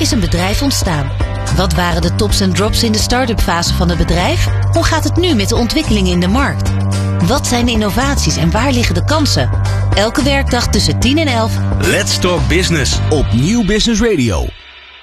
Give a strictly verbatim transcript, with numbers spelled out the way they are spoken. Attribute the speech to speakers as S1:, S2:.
S1: is een bedrijf ontstaan. Wat waren de tops en drops in de start-up fase van het bedrijf? Hoe gaat het nu met de ontwikkelingen in de markt? Wat zijn de innovaties en waar liggen de kansen? Elke werkdag tussen tien en elf.
S2: Let's Talk Business op Nieuw Business Radio.